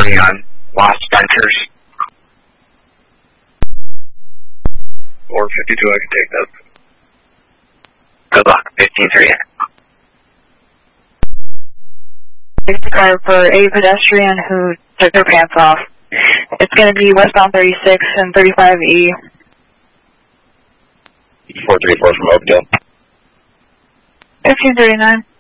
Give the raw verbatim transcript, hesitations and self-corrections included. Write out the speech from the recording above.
three on Lost Ventures. four fifty-two, I can take that. Good luck, fifteen three. Safety car for a pedestrian who took their pants off. It's going to be westbound thirty-six and thirty-five E. four three four from Oakdale. fifteen thirty-nine.